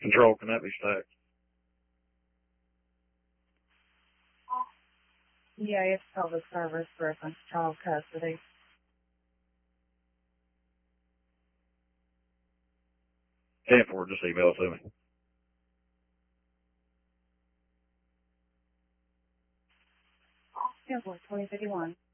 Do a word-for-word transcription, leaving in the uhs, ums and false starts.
Control, can that be stacked? Yeah, it's public service reference, child custody. ten four, just email it to me. ten four, twenty fifty-one.